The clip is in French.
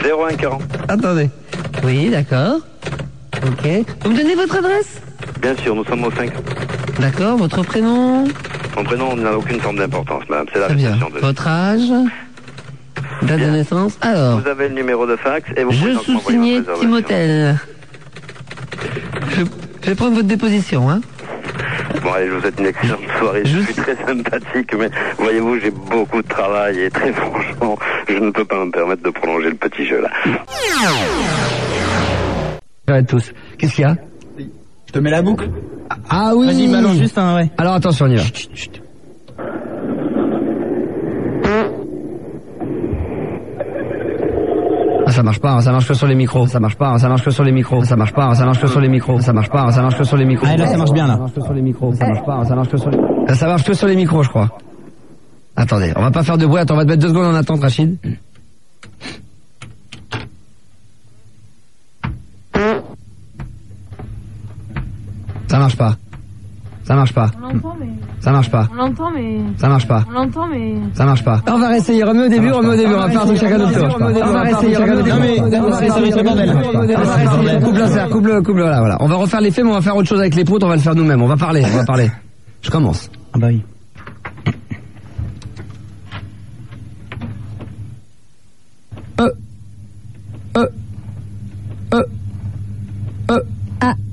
0140. Attendez. Oui, d'accord. Ok. Vous me donnez votre adresse? Bien sûr, nous sommes au 5. D'accord, votre prénom? Mon prénom n'a aucune forme d'importance, madame. C'est la Très bien. réception de... Votre âge? Date de naissance? Alors. Vous avez le numéro de fax et vous pouvez Je donc suis m'envoyer signé votre réservation. Timothée. Je vais prendre votre déposition, hein. Bon, allez, je vous souhaite une excellente soirée. Je suis très sympathique, mais voyez-vous, j'ai beaucoup de travail et très franchement, je ne peux pas me permettre de prolonger le petit jeu là. Arrête tous. Qu'est-ce qu'il y a? Je te mets la boucle. Ah oui. Vas-y, balance juste un, ouais. Alors attention, on y va. Chut. Ah, ça marche pas, ça marche que sur les micros. Ça marche pas, ça marche que sur les micros. Ça marche pas, ça marche que sur les micros. Ça marche pas, ça marche que sur les micros. Ah, là, ça marche bien, là. Ça marche que sur les micros. Ça marche pas, ça marche que sur les... Ça marche que sur les micros, je crois. Attendez, on va pas faire de bruit. Attends, on va te mettre 2 secondes en attente, Rachid. Ça marche pas. Ça marche pas. On l'entend, mais... Ça marche pas. On l'entend, mais... Ça marche pas. On l'entend, mais... Ça marche pas. On va réessayer, remets au début, on va faire un truc chacun notre tour. On va réessayer, chacun notre tour. Non, mais ça va être le bordel. Couple, voilà. On va refaire l'effet, mais on va faire autre chose avec les proutes, on va le faire nous-mêmes. On va parler. Je commence. Ah bah oui. Ah.